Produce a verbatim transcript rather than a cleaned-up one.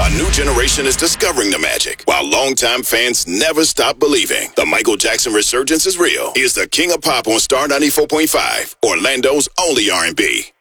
A new generation is discovering the magic, while longtime fans never stop believing. The Michael Jackson resurgence is real. He is the king of pop on Star ninety-four point five, Orlando's only R and B.